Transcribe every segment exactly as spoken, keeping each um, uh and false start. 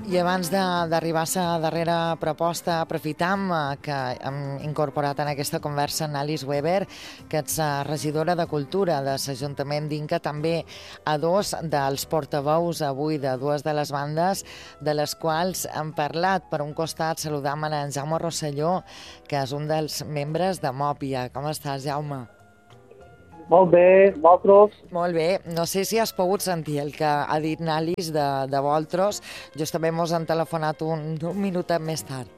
I abans d'arribar a la darrera proposta, aprofitam que hem incorporat en aquesta conversa en Alice Weber, que ets regidora de Cultura de l'Ajuntament d'Inca, també a dos dels portaveus avui de dues de les bandes, de les quals hem parlat. Per un costat, saludam en Jaume Rosselló, que és un dels membres de Mòpia. Com estàs, Jaume? Molt bé, vosaltres? Molt bé. No sé si has pogut sentir el que ha dit Nalis de, de Voltros. Justament mos han telefonat un, un minutet més tard.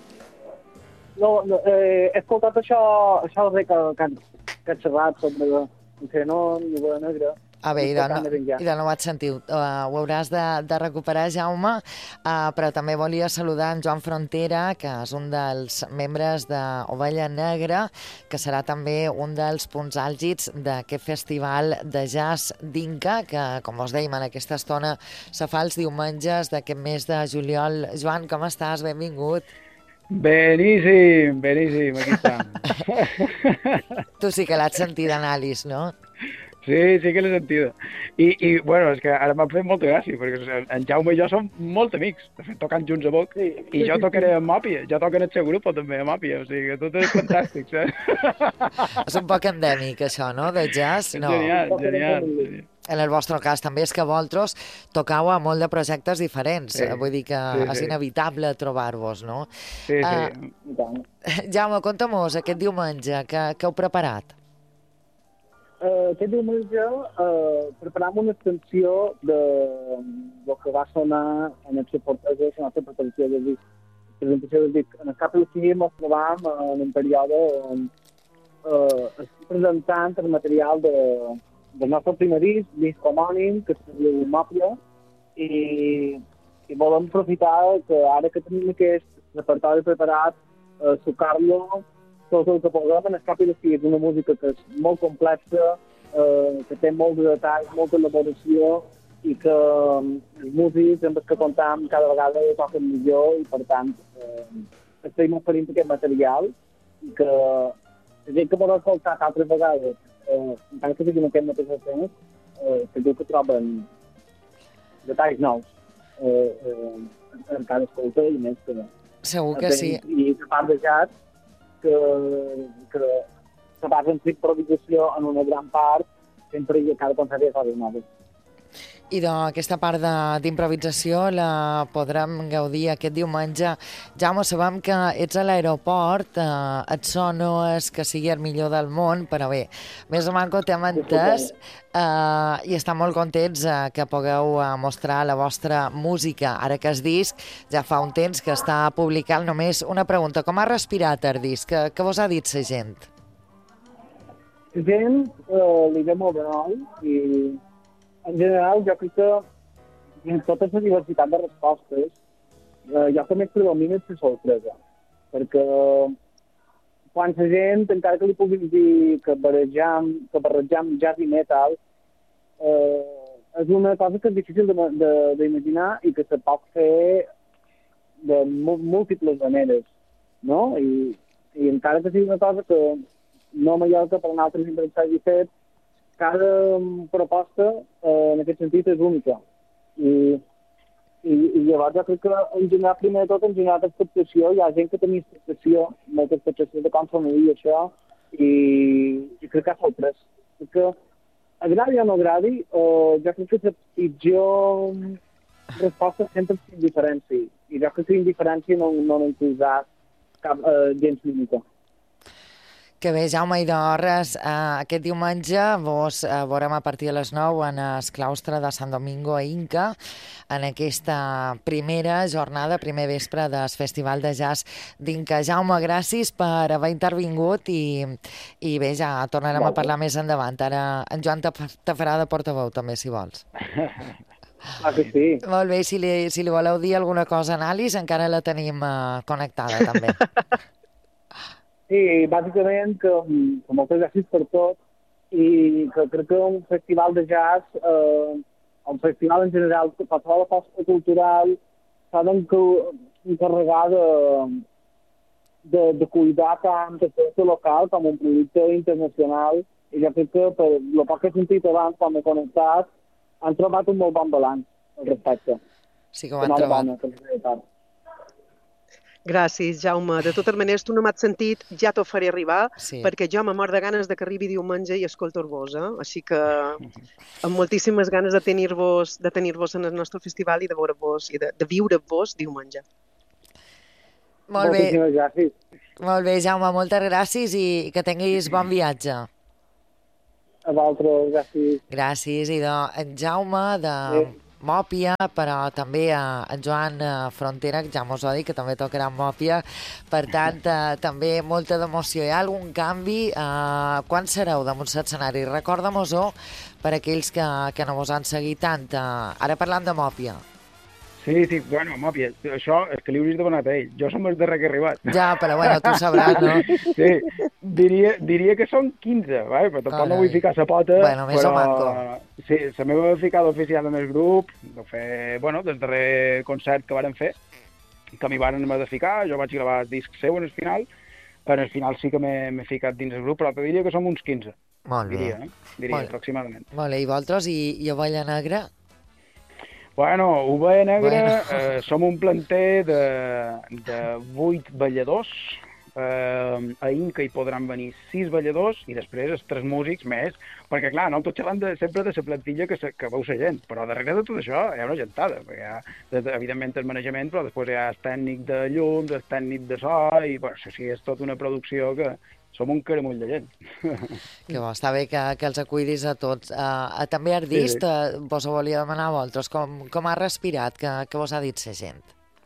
No, no eh, he escoltat això, això de que, que, que has xerrat sobre el Xenon, Nubla Negra. Ah, bé, i de, no, i de no ho vaig sentir. Uh, ho hauràs de, de recuperar, Jaume, uh, però també volia saludar en Joan Frontera, que és un dels membres d'Ovella Negra, que serà també un dels punts àlgids d'aquest festival de jazz d'Inca, que, com us dèiem, en aquesta estona se fa els diumenges d'aquest mes de juliol. Joan, com estàs? Benvingut. Beníssim, beníssim, aquí estem. Tu sí que l'has sentit d'anàlis, no? Sí, sí que l'he sentida. I, I, bueno, és que ara m'ha fet molta gràcia, perquè en Jaume i jo som molt amics, de fet, tocant junts a Boc, sí, i jo tocaré a Mòpia, jo toco en el seu grup també a Mòpia, o sigui que tot és fantàstic, saps? És un poc endèmic, això, no?, de jazz? No. Genial, genial, genial. En el vostre cas també és que vosaltres tocau a molt de projectes diferents, sí, vull dir que sí, és sí. inevitable trobar-vos, no? Sí, sí. Uh, Jaume, conta-mos aquest diumenge, què, què heu preparat? Uh, aquest diumenge uh, preparam una extensió de del que va sonar en el reportatge, la nostra presentació del disc. presentació del disc. En el cap del cinc ens trobam en un període on uh, estic presentant el material de, del nostre primer disc, disc homònim, que es diu Mòpia, i, i volem aprofitar que ara que tenim aquest repertori preparat, uh, sucar-lo tot el que puguem en el cap i de fi. És una música que és molt complexa, eh, que té molt de detall, molta elaboració, i que eh, els músics amb els que comptam cada vegada toquen millor, i per tant eh, estem oferint aquest material, i que la gent que vol escoltar altres vegades, eh, encara que siguin aquest mateix temps, eh, que diu que troben detalls nous eh, eh, en cada escolta, i més que... Segur que sí. I a part de jazz, que, que se basa en improvisació en una gran part, sempre i a cada concert hi ha coses noves. I d'aquesta part d'improvisació la podrem gaudir aquest diumenge. Jaume, sabem que ets a l'aeroport, eh, et so no és que sigui el millor del món, però bé, més o manco t'hem entès, eh, i estem molt contents eh, que pugueu eh, mostrar la vostra música. Ara que el disc ja fa un temps que està publicat. Només una pregunta, com ha respirat el disc? Què, què vos ha dit la gent? La gent eh, li ve molt bé, oi? I en general, jo crec que en tota la diversitat de respostes, eh, jo que més predomina és la sorpresa. Perquè quan la gent, encara que li puguin dir que barrejam, que barrejam jazz i metal, eh, és una cosa que és difícil d'imaginar i que se pot fer de múltiples maneres, no? I, i encara que sigui una cosa que no a Mallorca per a altres indrets s'hagi fet, cada proposta eh, en aquest sentit és única. I, i, i llavors jo crec que en general, primer de tot, en general expectació, hi ha gent que tenia expectació, molta expectació de com sonaria això, i, i crec que ha sorprès. Crec que agradi o no agradi, eh, jo crec que la pitjor resposta sempre és indiferència. I jo crec que indiferència no, no n'ha causat cap eh, gens límita. Que bé, Jaume, i de res, eh, aquest diumenge vos eh, veurem a partir de les nou en el claustre de Sant Domingo a Inca, en aquesta primera jornada, primer vespre del Festival de Jazz d'Inca. Jaume, gràcies per haver intervingut i, i bé, ja tornarem a parlar més endavant. Ara en Joan te, te farà de portaveu també, si vols. Ah, que sí. Molt bé, si li, si li voleu dir alguna cosa a Alice, encara la tenim eh, connectada també. Sí, bàsicament que, que moltes gràcies per tot, i que crec que un festival de jazz, eh, un festival en general, qualsevol aposta cultural, s'ha d'encarregar de, de, de cuidar tant el sector local com un producte internacional, i jo crec que per el poc que he sentit abans quan m'he connectat, han trobat un molt bon balanç al respecte. Sí que ho han trobat. Bona, Gràcies, Jaume. De totes maneres, tu no m'has sentit, ja t'ho faré arribar, Sí. perquè jo me mor de ganes de que arribi diumenge i escoltar-vos, eh? Així que amb moltíssimes ganes de tenir-vos de tenir-vos en el nostre festival i de veure-vos i de, de viure-vos diumenge. Molt bé, Moltíssimes gràcies. molt bé, Jaume, moltes gràcies i que tinguis bon viatge. A vosaltres, gràcies. Gràcies, i de en Jaume de Mòpia, però també a en Joan Frontera, que ja mos ho ha dit, que també tocarà en Mòpia. Per tant, eh, també molta d'emoció. Hi ha algun canvi? Eh, quan sereu damunt l'escenari? Recorda-mos-ho per aquells que, que no vos han seguit tant. Eh, ara parlant de Mòpia. Sí, sí, bueno, Mòpia, això és que li hauries demanat a ell. Jo som el darrer que he arribat. Ja, però bueno, tu sabràs, no? Sí, diria, diria que són quinze, vale? Però tampoc Carai. no vull ficar sa pota. Bueno, més però... o manco. Sí, la meva ficada oficial en el grup, de fer, bueno, del darrer concert que varen fer, que m'hi varen haver de ficar, jo vaig gravar el disc seu en el final, en el final sí que m'he ficat dins el grup, però te diria que som uns quinze. Molt bé. Diria, eh? Diria, Molt. aproximadament. Molt bé, i vosaltres? I, i Ovella Negra? Bueno, Ovella Negra, Bueno. eh, som un planter de, de vuit balladors, eh, a Inca hi podran venir sis balladors i després els tres músics més, perquè clar, no tot xerrant de, sempre de la plantilla que, se, que veu la gent, però darrere de tot això hi ha una gentada, perquè hi ha, de, evidentment, el manejament, però després hi ha el tècnic de llums, el tècnic de so, i bueno, o sigui, és tota una producció que som un caramull de gent. Que bo, està bé que, que els acuidis a tots. Uh, també Ardist, Sí, uh, vos ho volia demanar a vosaltres, com, com ha respirat, que, que vos ha dit la gent?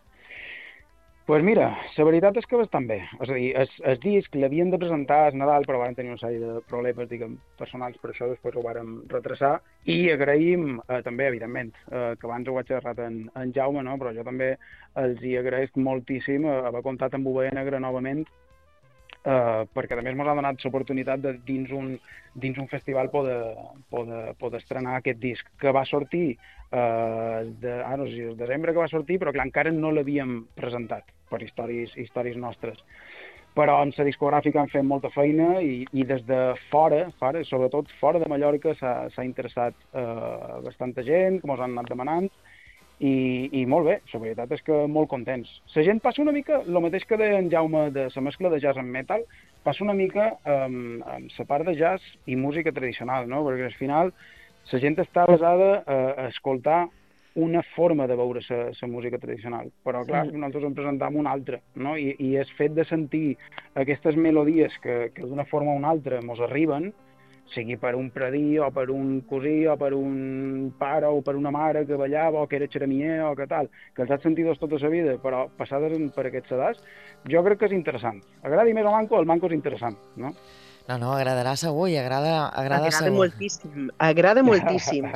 Pues mira, la veritat és que bastant bé. És a dir, el, el disc l'havien de presentar a Nadal, però van tenir una sèrie de problemes, diguem, personals, per això després ho vàrem retrasar. I agraïm, eh, també, evidentment, eh, que abans ho vaig xerrat en, en Jaume, no? Però jo també els hi agraïc moltíssim eh, haver comptat amb Ovella Negra novament, eh, perquè a més ens ha donat l'oportunitat de dins un, dins un festival poder, poder, poder estrenar aquest disc, que va sortir, eh, de, ah, no sé si és desembre que va sortir, però clar, encara no l'havíem presentat per històries, històries nostres. Però en la discogràfica han fet molta feina i, i des de fora, fora, sobretot fora de Mallorca, s'ha interessat eh, bastanta gent, que mos han anat demanant, i, i molt bé, la veritat és que molt contents. La gent passa una mica, el mateix que deia en Jaume de la mescla de jazz amb metal, passa una mica amb, amb la part de jazz i música tradicional, no? Perquè al final la gent està basada a, a escoltar una forma de veure la música tradicional, però clar, nosaltres en presentam una altra, no? I, i és fet de sentir aquestes melodies que, que d'una forma o una altra mos arriben, sigui per un predí, o per un cosí, o per un pare, o per una mare que ballava, o que era xeramier, o que tal, que els has sentit tota la vida, però passades per aquests edats, jo crec que és interessant. Agradi més o manco, el manco és interessant, no? No, no, agradarà segur i agrada, agrada, Agrada segur. moltíssim, agrada moltíssim.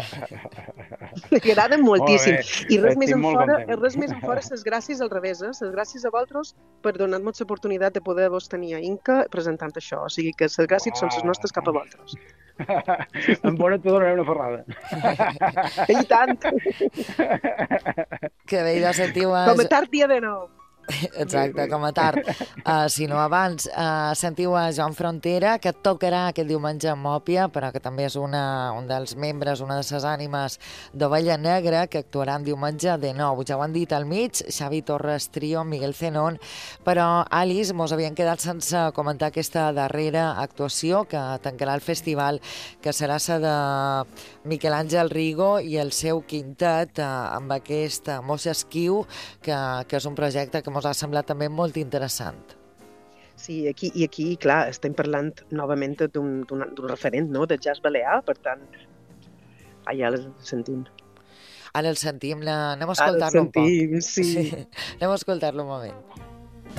Agrada moltíssim. I res més en fora, res més en fora, ses gràcies al revés, eh? Ses gràcies a vosaltres per donar-nos l'oportunitat de poder-vos tenir a Inca presentant això. O sigui que ses gràcies són les nostres cap a vosaltres. En bona et donaré una ferrada. I tant! Que bé, ja sentiu... Com a tard dia de nou. Exacte, com a tard. Uh, si no abans, uh, sentiu a Joan Frontera, que tocarà aquest diumenge a Mòpia, però que també és una, un dels membres, una de les ànimes d'Ovella Negra, que actuaran diumenge de nou. Ja ho han dit al mig, Xavi Torres Trio, Miguel Zenón, però, Alice, mos havien quedat sense comentar aquesta darrera actuació que tancarà el festival, que serà la de Miquel Àngel Rigo i el seu quintet uh, amb aquest uh, Moixa Esquiu, que, que és un projecte que mos ha semblat també molt interessant. Sí, aquí, i aquí, clar, estem parlant novament d'un referent, no?, de jazz balear, per tant, allà el sentim. Ara el sentim, anem a escoltar-lo un poc. Ara el sentim, sí. sí. Anem a escoltar-lo un moment.